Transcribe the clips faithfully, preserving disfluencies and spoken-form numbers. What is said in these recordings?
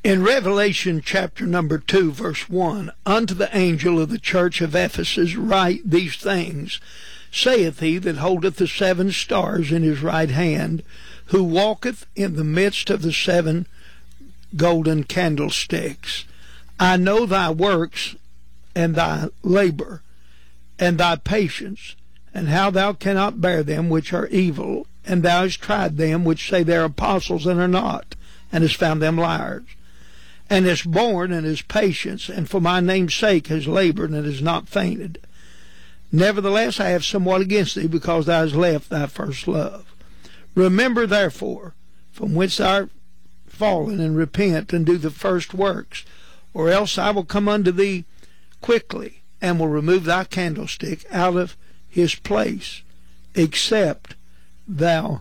In Revelation chapter number two, verse one, unto the angel of the church of Ephesus write these things, saith he that holdeth the seven stars in his right hand, who walketh in the midst of the seven golden candlesticks. I know thy works, and thy labor, and thy patience, and how thou cannot bear them which are evil, and thou hast tried them which say they are apostles and are not, and hast found them liars. And hast borne and hast patience, and for my name's sake has labored and has not fainted. Nevertheless I have somewhat against thee, because thou hast left thy first love. Remember therefore from whence thou art fallen, and repent, and do the first works, or else I will come unto thee quickly, and will remove thy candlestick out of his place, except thou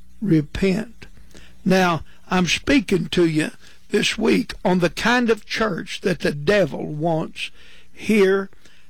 repent. Now, I'm speaking to you this week on the kind of church that the devil wants here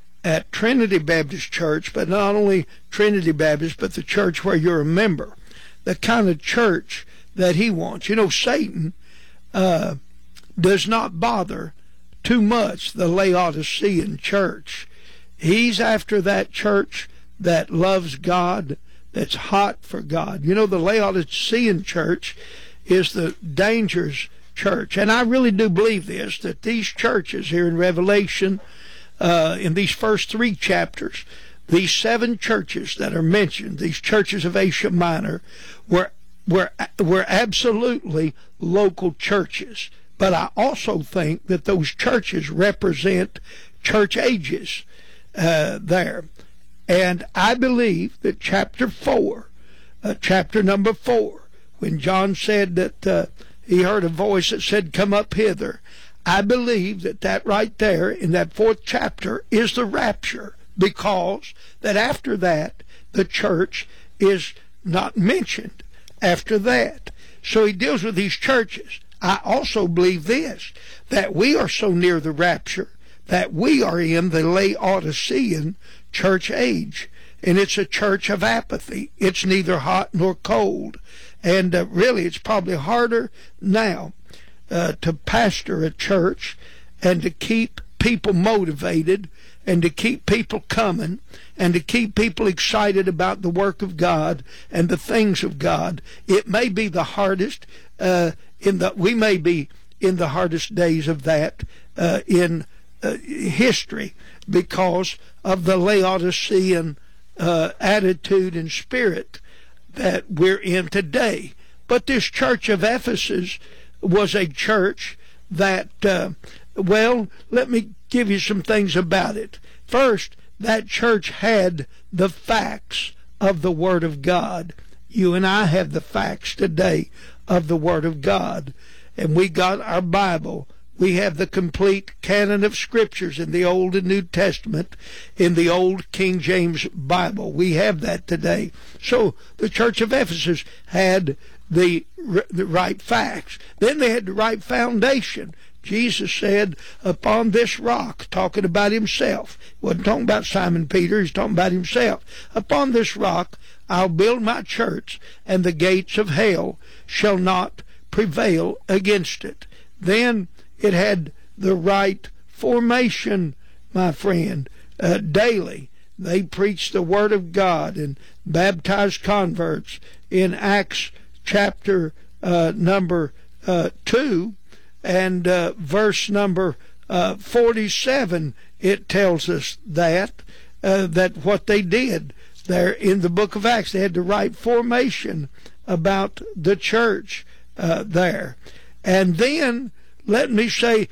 at Trinity Baptist Church, but not only Trinity Baptist, but the church where you're a member. The kind of church that he wants. You know, Satan uh, does not bother too much the Laodicean church. He's after that church that loves God, that's hot for God. You know, the Laodicean church is the dangerous church. And I really do believe this, that these churches here in Revelation, uh, in these first three chapters, these seven churches that are mentioned, these churches of Asia Minor, were, were, were absolutely local churches. But I also think that those churches represent church ages uh, there. And I believe that chapter four, uh, chapter number four, when John said that uh, he heard a voice that said, come up hither, I believe that that right there in that fourth chapter is the rapture, because that after that, the church is not mentioned after that. So he deals with these churches. I also believe this, that we are so near the rapture that we are in the Laodicean church age, and it's a church of apathy. It's neither hot nor cold, and uh, really it's probably harder now uh, to pastor a church and to keep people motivated and to keep people coming and to keep people excited about the work of God and the things of God. It may be the hardest uh, in the we may be in the hardest days of that uh, in uh, history, because of the Laodicean uh, attitude and spirit that we're in today. But this church of Ephesus was a church that, uh, well, let me give you some things about it. First, that church had the facts of the Word of God. You and I have the facts today of the Word of God. And we got our Bible. We have the complete canon of Scriptures in the Old and New Testament, in the Old King James Bible. We have that today. So the church of Ephesus had the, the right facts. Then they had the right foundation. Jesus said, upon this rock, talking about himself. He wasn't talking about Simon Peter, he's talking about himself. Upon this rock I'll build my church, and the gates of hell shall not prevail against it. Then it had the right formation, my friend. Uh, daily they preached the Word of God and baptized converts. In Acts chapter uh, number uh, two and uh, verse number uh, forty-seven, it tells us that uh, that what they did there in the book of Acts, they had the right formation about the church uh, there. And then let me say,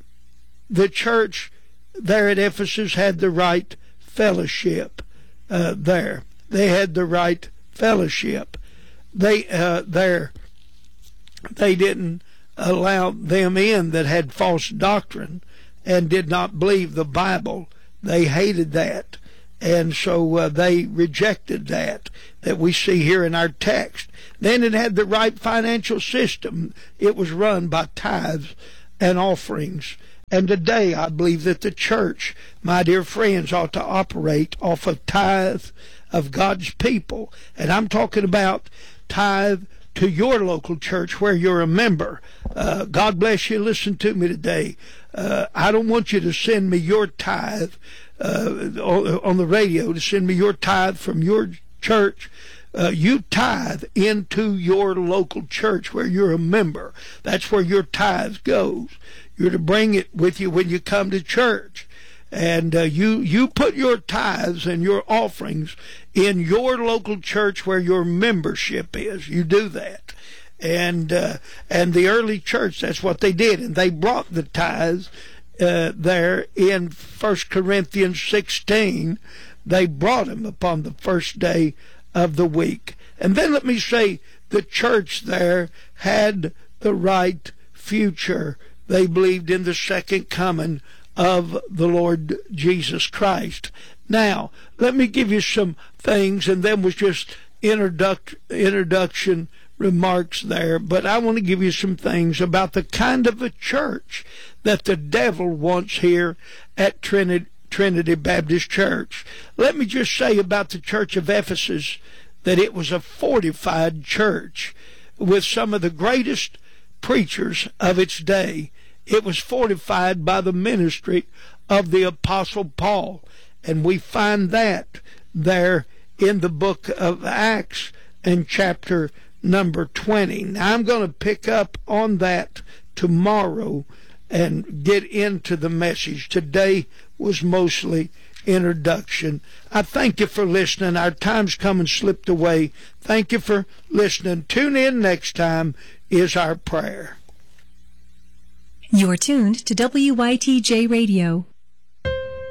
the church there at Ephesus had the right fellowship uh, there. They had the right fellowship. They uh, there they didn't allow them in that had false doctrine and did not believe the Bible. They hated that, and so uh, they rejected that that we see here in our text. Then it had the right financial system. It was run by tithes and offerings. And today I believe that the church, my dear friends, ought to operate off of tithe of God's people. And I'm talking about tithe to your local church where you're a member. Uh, God bless you. Listen to me today. Uh, I don't want you to send me your tithe uh, on the radio, to send me your tithe from your church. Uh, you tithe into your local church where you're a member. That's where your tithe goes. You're to bring it with you when you come to church. And uh, you, you put your tithes and your offerings in your local church where your membership is. You do that. And uh, and the early church, that's what they did. And they brought the tithes uh, there in First Corinthians sixteen. They brought them upon the first day of the week. And then let me say, the church there had the right future. They believed in the second coming of the Lord Jesus Christ. Now, let me give you some things, and then was just introduct, introduction remarks there, but I want to give you some things about the kind of a church that the devil wants here at Trinity, Trinity Baptist Church. Let me just say about the church of Ephesus that it was a fortified church with some of the greatest preachers of its day. It was fortified by the ministry of the Apostle Paul, and we find that there in the book of Acts and chapter number twenty. Now I'm going to pick up on that tomorrow and get into the message. Today was mostly introduction. I thank you for listening. Our time's come and slipped away. Thank you for listening. Tune in next time is our prayer. You're tuned to W Y T J Radio,